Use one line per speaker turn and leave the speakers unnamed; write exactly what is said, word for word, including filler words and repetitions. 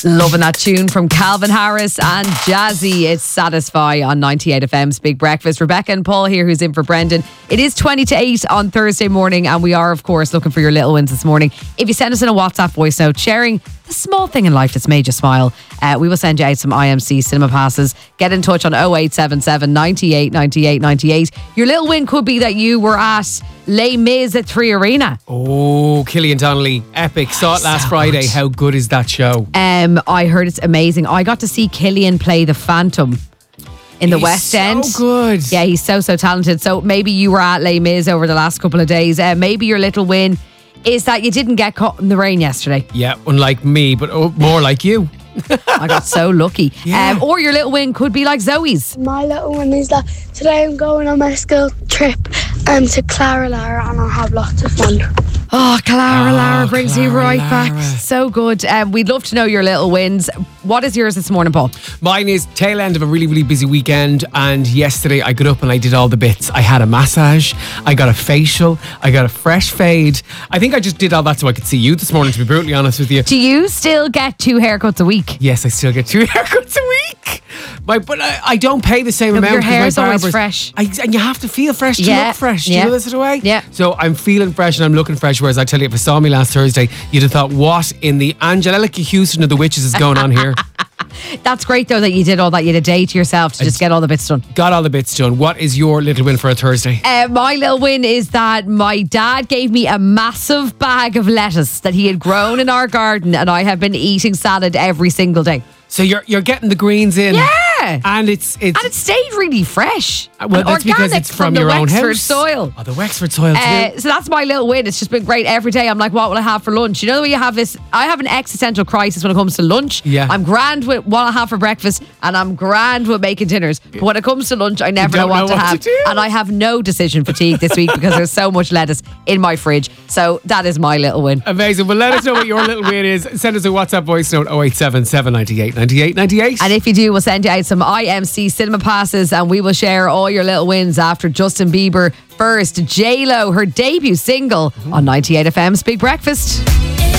Loving that tune from Calvin Harris and Jazzy. It's Satisfy on ninety-eight F M's Big Breakfast. Rebecca and Paul here, who's in for Brendan. It is twenty to eight on Thursday morning, and we are, of course, looking for your little wins this morning. If you send us in a WhatsApp voice note sharing the small thing in life that's made you smile, uh, we will send you out some I M C cinema passes. Get in touch on oh eight seven seven, ninety-eight, ninety-eight, ninety-eight. Your little win could be that you were at Les Mis at Three Arena.
Oh, Killian Donnelly, epic. Saw it last
So
Friday.
good.
How good is that show?
Um, I heard it's amazing. I got to see Killian play the Phantom in the
He's
West
so
End.
good.
Yeah, he's so, so talented. So maybe you were at Les Mis over the last couple of days. Uh, maybe your little win is that you didn't get caught in the rain yesterday.
Yeah, unlike me, but oh, more like you.
I got so lucky.
Yeah.
Um, or your little win could be like Zoe's.
My little one is that today I'm going on my school trip um, to Clara Lara and I'll have lots of fun.
Oh, Clara
Oh,
Lara brings you
Clara
right
Lara.
back. So good. Um, we'd love to know your little wins. What is yours this morning, Paul?
Mine is tail end of a really, really busy weekend. And yesterday I got up and I did all the bits. I had a massage. I got a facial. I got a fresh fade. I think I just did all that so I could see you this morning, to be brutally honest with you.
Do you still get two haircuts a week?
Yes, I still get two haircuts a week. My, but I, I don't pay the same
No, but
amount.
your
as my
hair's always
barbers.
fresh.
I, and you have to feel fresh to
Yeah,
look fresh. Do
yeah.
you know this sort of way?
Yeah.
So I'm feeling fresh and I'm looking fresh. Whereas I tell you, if I saw me last Thursday, you'd have thought, what in the Angelica Houston of the witches is going on here?
That's great, though, that you did all that. You had a day to yourself to just get all the bits done.
Got all the bits done. What is your little win for a Thursday?
Uh, my little win is that my dad gave me a massive bag of lettuce that he had grown in our garden, and I have been eating salad every single day.
So you're you're getting the greens in.
Yeah.
And it's it's
And it stayed really fresh.
Uh, well,
and
that's because
organic
it's from,
the
your own
Wexford
house.
soil.
Oh, the Wexford soil too.
Uh, so that's my little win. It's just been great every day. I'm like, what will I have for lunch? You know, when you have this, I have an existential crisis when it comes to lunch.
Yeah.
I'm grand with what I have for breakfast, and I'm grand with making dinners. But when it comes to lunch, I never know
don't
what
know
to
what to
have,
do.
and I have no decision fatigue this week because there's so much lettuce in my fridge. So that is my little win.
Amazing. Well, let us know what your little win is. Send us a WhatsApp voice note oh eight seven seven, ninety-eight, ninety-eight, ninety-eight.
And if you do, we'll send you out some I M C cinema passes, and we will share all your little wins after Justin Bieber. First, J Lo, her debut single on ninety-eight F M's Big Breakfast.